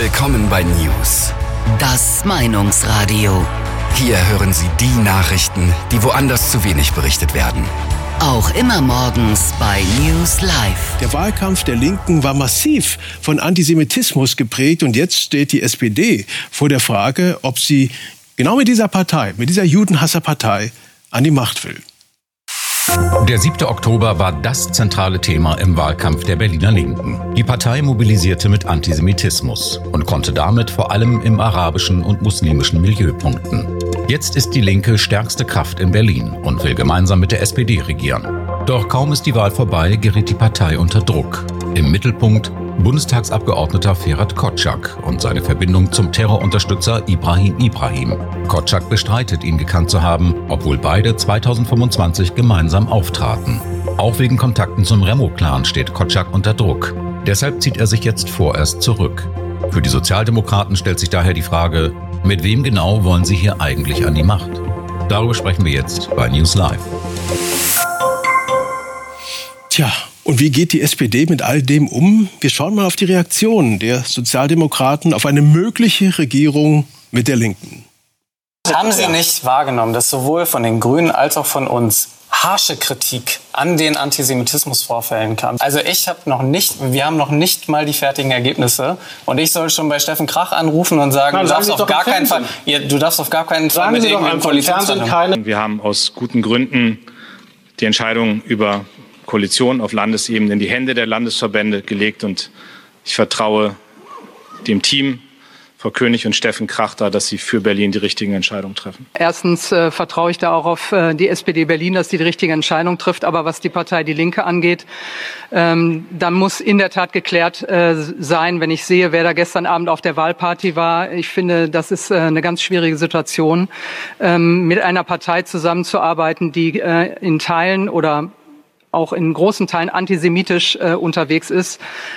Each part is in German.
Willkommen bei News. Das Meinungsradio. Hier hören Sie die Nachrichten, die woanders zu wenig berichtet werden. Auch immer morgens bei News Live. Der Wahlkampf der Linken war massiv von Antisemitismus geprägt und jetzt steht die SPD vor der Frage, ob sie genau mit dieser Partei, mit dieser Judenhasserpartei an die Macht will. Der 7. Oktober war das zentrale Thema im Wahlkampf der Berliner Linken. Die Partei mobilisierte mit Antisemitismus und konnte damit vor allem im arabischen und muslimischen Milieu punkten. Jetzt ist die Linke stärkste Kraft in Berlin und will gemeinsam mit der SPD regieren. Doch kaum ist die Wahl vorbei, gerät die Partei unter Druck. Im Mittelpunkt Bundestagsabgeordneter Ferhat Kotschak und seine Verbindung zum Terrorunterstützer Ibrahim. Kotschak bestreitet, ihn gekannt zu haben, obwohl beide 2025 gemeinsam auftraten. Auch wegen Kontakten zum Remo-Clan steht Kotschak unter Druck. Deshalb zieht er sich jetzt vorerst zurück. Für die Sozialdemokraten stellt sich daher die Frage, mit wem genau wollen sie hier eigentlich an die Macht? Darüber sprechen wir jetzt bei News Live. Tja, und wie geht die SPD mit all dem um? Wir schauen mal auf die Reaktion der Sozialdemokraten auf eine mögliche Regierung mit der Linken. Haben Sie nicht wahrgenommen, dass sowohl von den Grünen als auch von uns harsche Kritik an den Antisemitismusvorfällen kam? Also wir haben noch nicht mal die fertigen Ergebnisse und ich soll schon bei Steffen Krach anrufen und sagen, du darfst auf gar keinen Fall mit irgendeinem Koalitionsverhandlungen. Wir haben aus guten Gründen die Entscheidung über Koalition auf Landesebene in die Hände der Landesverbände gelegt und ich vertraue dem Team, Frau König und Steffen Krach, dass sie für Berlin die richtigen Entscheidungen treffen. Erstens vertraue ich da auch auf die SPD Berlin, dass sie die richtige Entscheidung trifft. Aber was die Partei Die Linke angeht, da muss in der Tat geklärt sein, wenn ich sehe, wer da gestern Abend auf der Wahlparty war. Ich finde, das ist eine ganz schwierige Situation, mit einer Partei zusammenzuarbeiten, die in Teilen oder auch in großen Teilen antisemitisch unterwegs ist.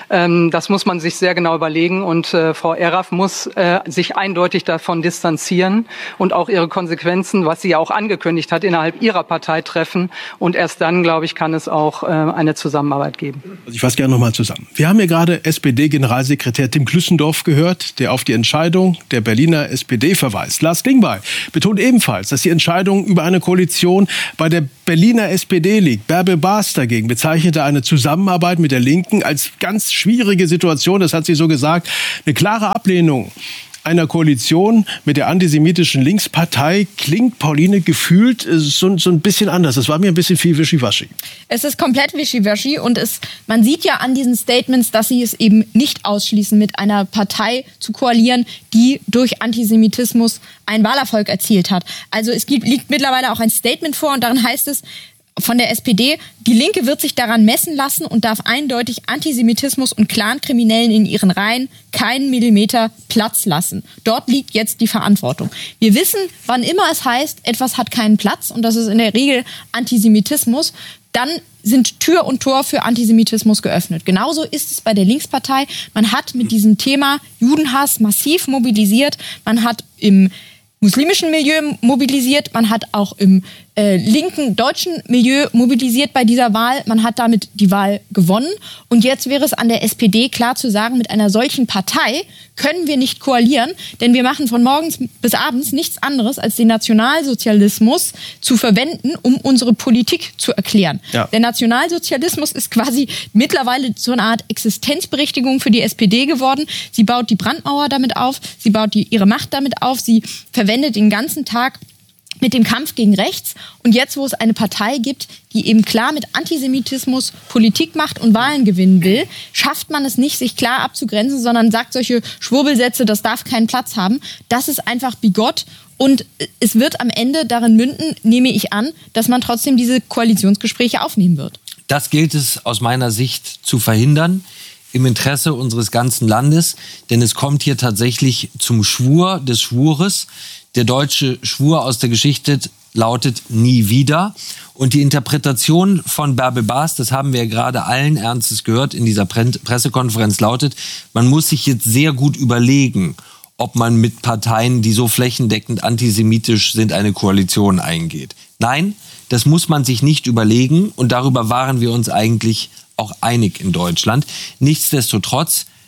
Das muss man sich sehr genau überlegen und Frau Erraff muss sich eindeutig davon distanzieren und auch ihre Konsequenzen, was sie ja auch angekündigt hat, innerhalb ihrer Partei treffen. Und erst dann, glaube ich, kann es auch eine Zusammenarbeit geben. Also ich fasse gerne nochmal zusammen. Wir haben ja gerade SPD-Generalsekretär Tim Klüssendorf gehört, der auf die Entscheidung der Berliner SPD verweist. Lars Klingbeil betont ebenfalls, dass die Entscheidung über eine Koalition bei der Berliner SPD liegt. Bärbel Baas dagegen bezeichnete eine Zusammenarbeit mit der Linken als ganz schwierige Situation. Das hat sie so gesagt. Eine klare Ablehnung einer Koalition mit der antisemitischen Linkspartei klingt, Pauline, gefühlt so ein bisschen anders. Das war mir ein bisschen viel Wischiwaschi. Es ist komplett Wischiwaschi und man sieht ja an diesen Statements, dass sie es eben nicht ausschließen, mit einer Partei zu koalieren, die durch Antisemitismus einen Wahlerfolg erzielt hat. Also liegt mittlerweile auch ein Statement vor und darin heißt es, von der SPD, die Linke wird sich daran messen lassen und darf eindeutig Antisemitismus und Clankriminellen in ihren Reihen keinen Millimeter Platz lassen. Dort liegt jetzt die Verantwortung. Wir wissen, wann immer es heißt, etwas hat keinen Platz, und das ist in der Regel Antisemitismus, dann sind Tür und Tor für Antisemitismus geöffnet. Genauso ist es bei der Linkspartei. Man hat mit diesem Thema Judenhass massiv mobilisiert. Man hat im muslimischen Milieu mobilisiert, man hat auch im linken deutschen Milieu mobilisiert bei dieser Wahl. Man hat damit die Wahl gewonnen. Und jetzt wäre es an der SPD klar zu sagen, mit einer solchen Partei können wir nicht koalieren, denn wir machen von morgens bis abends nichts anderes, als den Nationalsozialismus zu verwenden, um unsere Politik zu erklären. Ja. Der Nationalsozialismus ist quasi mittlerweile so eine Art Existenzberechtigung für die SPD geworden. Sie baut die Brandmauer damit auf, sie baut ihre Macht damit auf, sie verwendet den ganzen Tag mit dem Kampf gegen rechts. Und jetzt, wo es eine Partei gibt, die eben klar mit Antisemitismus Politik macht und Wahlen gewinnen will, schafft man es nicht, sich klar abzugrenzen, sondern sagt solche Schwurbelsätze, das darf keinen Platz haben. Das ist einfach bigott. Und es wird am Ende darin münden, nehme ich an, dass man trotzdem diese Koalitionsgespräche aufnehmen wird. Das gilt es aus meiner Sicht zu verhindern, im Interesse unseres ganzen Landes. Denn es kommt hier tatsächlich zum Schwur des Schwures. Der deutsche Schwur aus der Geschichte lautet nie wieder. Und die Interpretation von Bärbel Baas, das haben wir ja gerade allen Ernstes gehört in dieser Pressekonferenz, lautet, man muss sich jetzt sehr gut überlegen, ob man mit Parteien, die so flächendeckend antisemitisch sind, eine Koalition eingeht. Nein, das muss man sich nicht überlegen und darüber waren wir uns eigentlich auch einig in Deutschland. Nichtsdestotrotz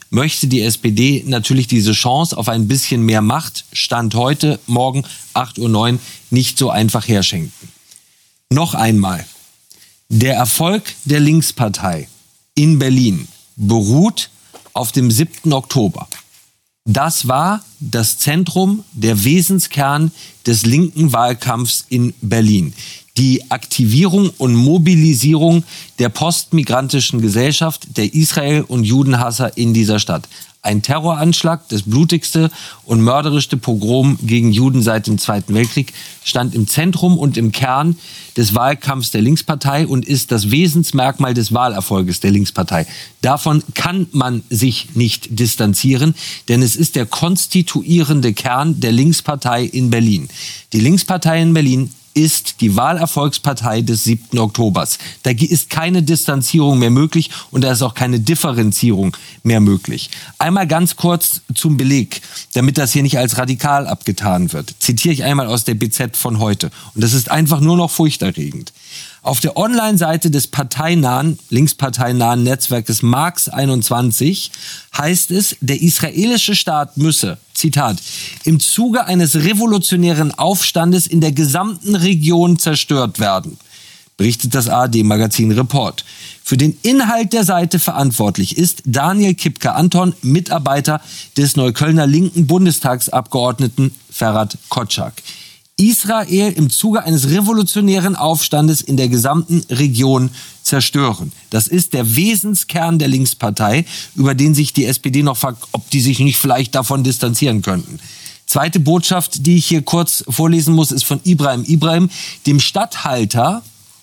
möchte die SPD natürlich diese Chance auf ein bisschen mehr Macht, Stand heute, morgen 8:09 Uhr, nicht so einfach herschenken. Noch einmal, der Erfolg der Linkspartei in Berlin beruht auf dem 7. Oktober. Das war das Zentrum, der Wesenskern des linken Wahlkampfs in Berlin. Die Aktivierung und Mobilisierung der postmigrantischen Gesellschaft, der Israel- und Judenhasser in dieser Stadt. Ein Terroranschlag, das blutigste und mörderischste Pogrom gegen Juden seit dem Zweiten Weltkrieg, stand im Zentrum und im Kern des Wahlkampfs der Linkspartei und ist das Wesensmerkmal des Wahlerfolges der Linkspartei. Davon kann man sich nicht distanzieren, denn es ist der konstituierende Kern der Linkspartei in Berlin. Die Linkspartei in Berlin ist die Wahlerfolgspartei des 7. Oktobers. Da ist keine Distanzierung mehr möglich und da ist auch keine Differenzierung mehr möglich. Einmal ganz kurz zum Beleg, damit das hier nicht als radikal abgetan wird. Zitiere ich einmal aus der BZ von heute. Und das ist einfach nur noch furchterregend. Auf der Online-Seite des linksparteinahen Netzwerkes Marx 21 heißt es, der israelische Staat müsse, Zitat, im Zuge eines revolutionären Aufstandes in der gesamten Region zerstört werden, berichtet das ARD-Magazin Report. Für den Inhalt der Seite verantwortlich ist Daniel Kipke-Anton, Mitarbeiter des Neuköllner linken Bundestagsabgeordneten Ferhat Kotschak. Israel im Zuge eines revolutionären Aufstandes in der gesamten Region zerstören. Das ist der Wesenskern der Linkspartei, über den sich die SPD noch fragt, ob die sich nicht vielleicht davon distanzieren könnten. Zweite Botschaft, die ich hier kurz vorlesen muss, ist von Ibrahim, dem Statthalter,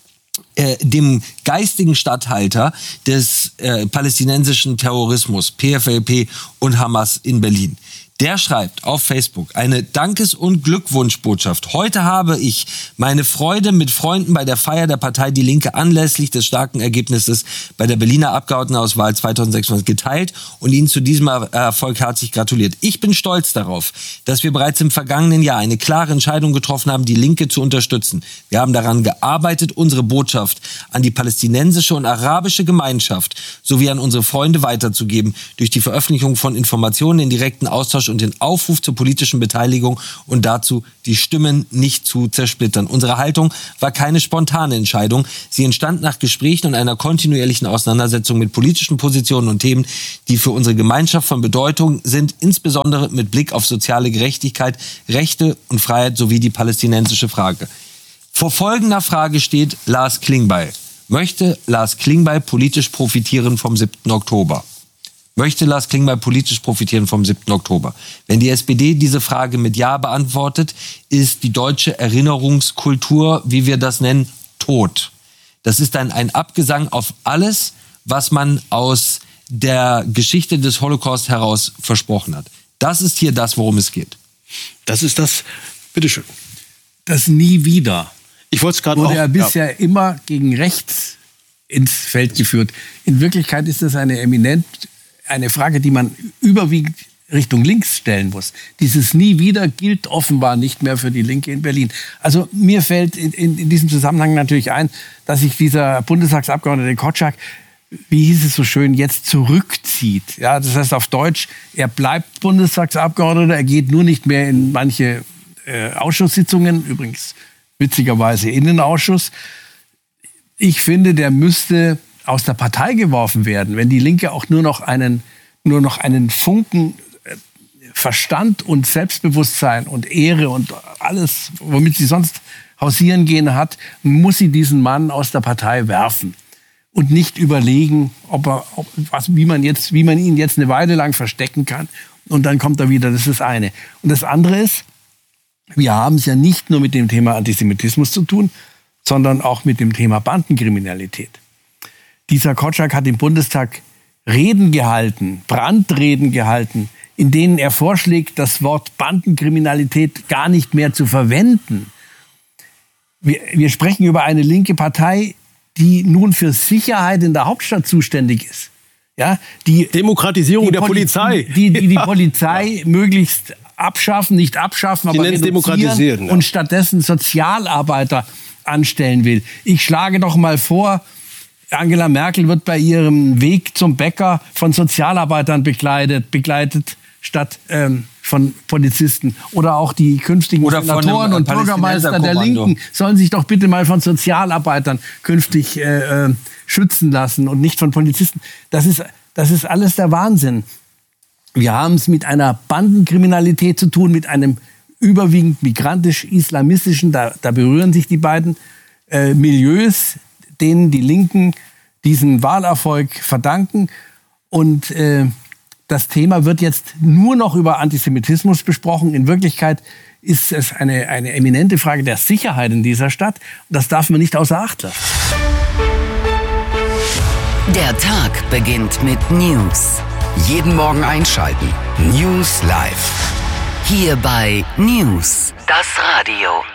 dem geistigen Statthalter des palästinensischen Terrorismus, PFLP und Hamas in Berlin. Der schreibt auf Facebook eine Dankes- und Glückwunschbotschaft. Heute habe ich meine Freude mit Freunden bei der Feier der Partei Die Linke anlässlich des starken Ergebnisses bei der Berliner Abgeordnetenauswahl 2026 geteilt und Ihnen zu diesem Erfolg herzlich gratuliert. Ich bin stolz darauf, dass wir bereits im vergangenen Jahr eine klare Entscheidung getroffen haben, die Linke zu unterstützen. Wir haben daran gearbeitet, unsere Botschaft an die palästinensische und arabische Gemeinschaft sowie an unsere Freunde weiterzugeben, durch die Veröffentlichung von Informationen, den direkten Austausch und den Aufruf zur politischen Beteiligung und dazu, die Stimmen nicht zu zersplittern. Unsere Haltung war keine spontane Entscheidung. Sie entstand nach Gesprächen und einer kontinuierlichen Auseinandersetzung mit politischen Positionen und Themen, die für unsere Gemeinschaft von Bedeutung sind, insbesondere mit Blick auf soziale Gerechtigkeit, Rechte und Freiheit sowie die palästinensische Frage. Vor folgender Frage steht Lars Klingbeil. Möchte Lars Klingbeil politisch profitieren vom 7. Oktober? Möchte Lars Klingbeil politisch profitieren vom 7. Oktober? Wenn die SPD diese Frage mit Ja beantwortet, ist die deutsche Erinnerungskultur, wie wir das nennen, tot. Das ist dann ein Abgesang auf alles, was man aus der Geschichte des Holocaust heraus versprochen hat. Das ist hier das, worum es geht. Das ist das, bitteschön. Das nie wieder. Ich wollte es gerade auch. Wurde ja bisher immer gegen rechts ins Feld geführt. In Wirklichkeit ist das eine Frage, die man überwiegend Richtung links stellen muss. Dieses Nie wieder gilt offenbar nicht mehr für die Linke in Berlin. Also mir fällt in diesem Zusammenhang natürlich ein, dass sich dieser Bundestagsabgeordnete Kotschak, wie hieß es so schön, jetzt zurückzieht. Ja, das heißt auf Deutsch, er bleibt Bundestagsabgeordneter, er geht nur nicht mehr in manche Ausschusssitzungen, übrigens witzigerweise Innenausschuss. Ich finde, der müsste aus der Partei geworfen werden, wenn die Linke auch nur noch einen Funken Verstand und Selbstbewusstsein und Ehre und alles, womit sie sonst hausieren gehen hat, muss sie diesen Mann aus der Partei werfen und nicht überlegen, wie man ihn jetzt eine Weile lang verstecken kann und dann kommt er wieder. Das ist das eine. Und das andere ist, wir haben es ja nicht nur mit dem Thema Antisemitismus zu tun, sondern auch mit dem Thema Bandenkriminalität. Dieser Kotschak hat im Bundestag Reden gehalten, Brandreden gehalten, in denen er vorschlägt, das Wort Bandenkriminalität gar nicht mehr zu verwenden. Wir sprechen über eine linke Partei, die nun für Sicherheit in der Hauptstadt zuständig ist. Ja, die Demokratisierung der Polizei. Die Polizei möglichst abschaffen, nicht abschaffen, aber reduzieren und stattdessen Sozialarbeiter anstellen will. Ich schlage doch mal vor, Angela Merkel wird bei ihrem Weg zum Bäcker von Sozialarbeitern begleitet statt von Polizisten. Oder auch die künftigen Senatoren und Bürgermeister der Linken sollen sich doch bitte mal von Sozialarbeitern künftig schützen lassen und nicht von Polizisten. Das ist alles der Wahnsinn. Wir haben es mit einer Bandenkriminalität zu tun, mit einem überwiegend migrantisch-islamistischen, da berühren sich die beiden Milieus, denen die Linken diesen Wahlerfolg verdanken. Und das Thema wird jetzt nur noch über Antisemitismus besprochen. In Wirklichkeit ist es eine eminente Frage der Sicherheit in dieser Stadt. Und das darf man nicht außer Acht lassen. Der Tag beginnt mit News. Jeden Morgen einschalten. News Live. Hier bei News, das Radio.